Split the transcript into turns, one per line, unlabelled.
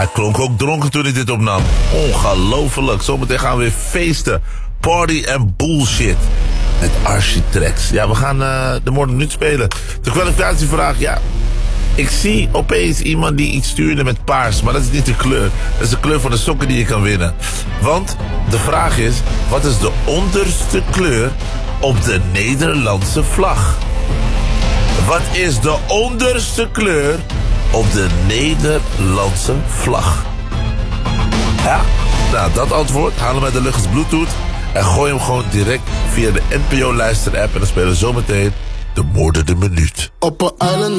Hij klonk ook dronken toen hij dit opnam. Ongelooflijk. Zometeen gaan we weer feesten. Party en bullshit. Met Architrax. Ja, we gaan de morgen nu spelen. De kwalificatievraag, ja. Ik zie opeens iemand die iets stuurde met paars. Maar dat is niet de kleur. Dat is de kleur van de sokken die je kan winnen. Want de vraag is, wat is de onderste kleur op de Nederlandse vlag? Wat is de onderste kleur op de Nederlandse vlag? Ja, nou dat antwoord halen wij de lucht als Bluetooth. En gooi hem gewoon direct via de NPO luister app. En dan spelen we zometeen de moordende minuut.
Op een island